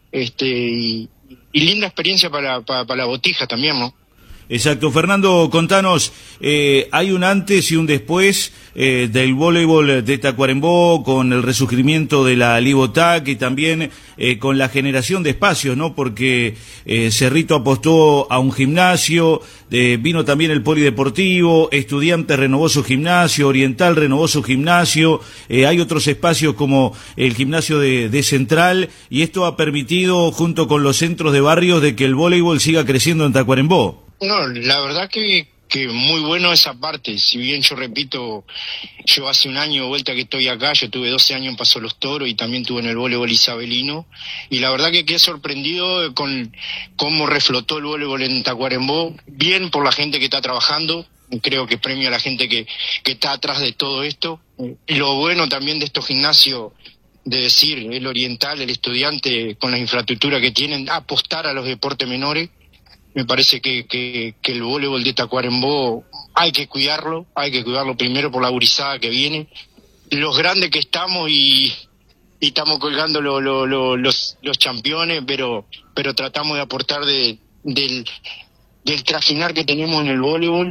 y linda experiencia para la Botija también, ¿no? Exacto. Fernando, contanos, hay un antes y un después del voleibol de Tacuarembó, con el resurgimiento de la Libotac y también con la generación de espacios, ¿no? Porque Cerrito apostó a un gimnasio, vino también el polideportivo, Estudiantes renovó su gimnasio, Oriental renovó su gimnasio, hay otros espacios como el gimnasio de Central, y esto ha permitido, junto con los centros de barrios, de que el voleibol siga creciendo en Tacuarembó. No, la verdad que muy bueno esa parte. Si bien yo repito, yo hace un año de vuelta que estoy acá, yo tuve 12 años en Paso Los Toros y también tuve en el voleibol isabelino, y la verdad que quedé sorprendido con cómo reflotó el voleibol en Tacuarembó, bien por la gente que está trabajando. Creo que premio a la gente que está atrás de todo esto. Y lo bueno también de estos gimnasios, de decir, el Oriental, el Estudiante, con la infraestructura que tienen, apostar a los deportes menores. Me parece que el voleibol de Tacuarembó hay que cuidarlo primero por la gurizada que viene, los grandes que estamos y estamos colgando los campeones, pero tratamos de aportar del trajinar que tenemos en el voleibol,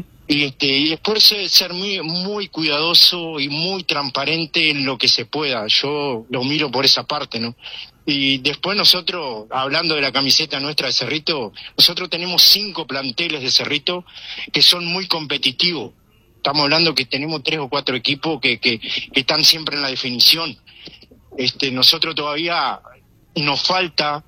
y después ser muy cuidadoso y muy transparente en lo que se pueda. Yo lo miro por esa parte, ¿no? Y después nosotros, hablando de la camiseta nuestra de Cerrito, nosotros tenemos 5 planteles de Cerrito que son muy competitivos. Estamos hablando que tenemos 3 o 4 equipos que están siempre en la definición. Nosotros todavía nos falta,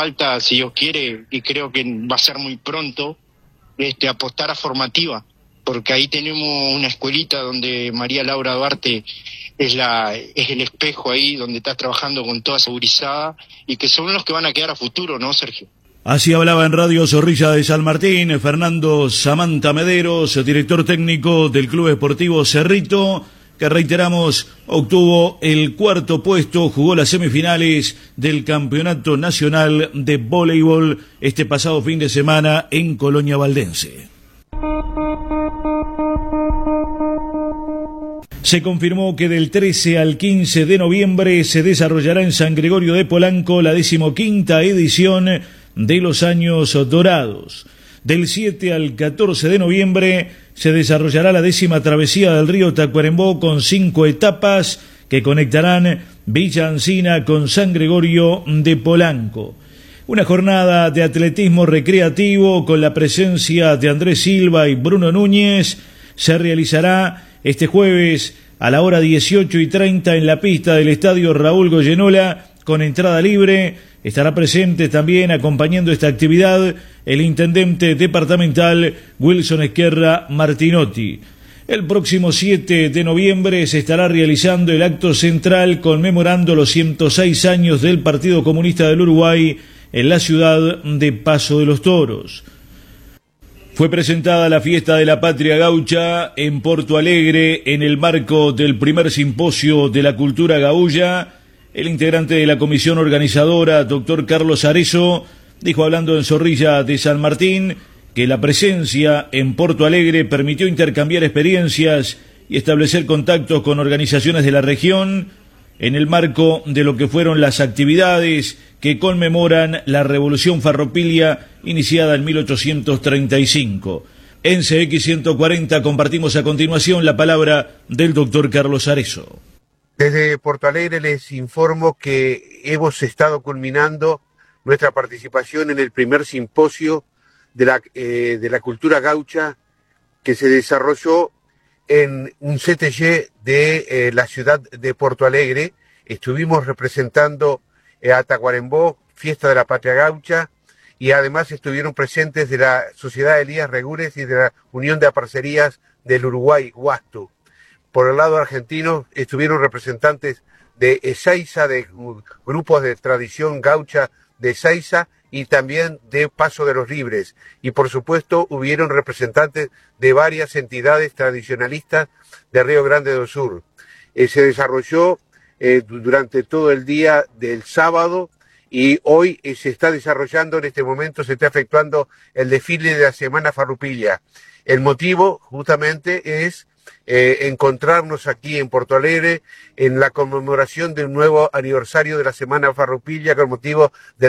si Dios quiere, y creo que va a ser muy pronto, apostar a formativa, porque ahí tenemos una escuelita donde María Laura Duarte es el espejo ahí, donde está trabajando con toda esa gurizada, y que son los que van a quedar a futuro, ¿no, Sergio? Así hablaba en Radio Zorrilla de San Martín Fernando Samantha Mederos, director técnico del Club Esportivo Cerrito, que, reiteramos, obtuvo el 4º puesto, jugó las semifinales del Campeonato Nacional de Voleibol este pasado fin de semana en Colonia Valdense. Se confirmó que del 13 al 15 de noviembre se desarrollará en San Gregorio de Polanco la 15ª edición de los Años Dorados. Del 7 al 14 de noviembre se desarrollará la 10ª travesía del río Tacuarembó, con 5 etapas que conectarán Villa Encina con San Gregorio de Polanco. Una jornada de atletismo recreativo con la presencia de Andrés Silva y Bruno Núñez se realizará este jueves a la hora 18:30 en la pista del Estadio Raúl Goyenola, con entrada libre. Estará presente también, acompañando esta actividad, el intendente departamental Wilson Esquerra Martinotti. El próximo 7 de noviembre se estará realizando el acto central conmemorando los 106 años del Partido Comunista del Uruguay en la ciudad de Paso de los Toros. Fue presentada la Fiesta de la Patria Gaucha en Porto Alegre en el marco del primer simposio de la cultura gaúcha. El integrante de la comisión organizadora, doctor Carlos Arezo, dijo, hablando en Zorrilla de San Martín, que la presencia en Porto Alegre permitió intercambiar experiencias y establecer contactos con organizaciones de la región en el marco de lo que fueron las actividades que conmemoran la Revolución Farropilia iniciada en 1835. En CX 140 compartimos a continuación la palabra del doctor Carlos Arezo. Desde Porto Alegre les informo que hemos estado culminando nuestra participación en el primer simposio de la cultura gaucha que se desarrolló en un CTG de la ciudad de Porto Alegre. Estuvimos representando a Tacuarembó, Fiesta de la Patria Gaucha, y además estuvieron presentes de la Sociedad Elías Regures y de la Unión de Aparcerías del Uruguay, Huastu. Por el lado argentino estuvieron representantes de Ezeiza, de grupos de tradición gaucha de Ezeiza y también de Paso de los Libres. Y por supuesto hubieron representantes de varias entidades tradicionalistas de Río Grande do Sur. Se desarrolló durante todo el día del sábado, y hoy se está desarrollando, en este momento se está efectuando el desfile de la Semana Farroupilha. El motivo justamente es encontrarnos aquí en Porto Alegre en la conmemoración del nuevo aniversario de la Semana Farroupilha con motivo de